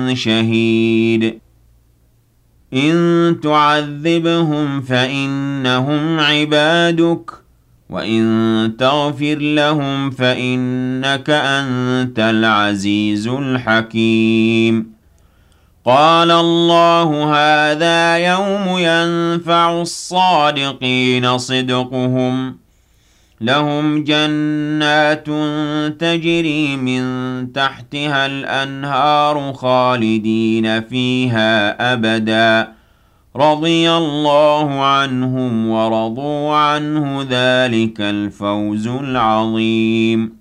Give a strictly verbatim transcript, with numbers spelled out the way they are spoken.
شهيد إن تعذبهم فإنهم عبادك وإن تغفر لهم فإنك أنت العزيز الحكيم قال الله هذا يوم ينفع الصادقين صدقهم لهم جنات تجري من تحتها الأنهار خالدين فيها أبدا رضي الله عنهم ورضوا عنه ذلك الفوز العظيم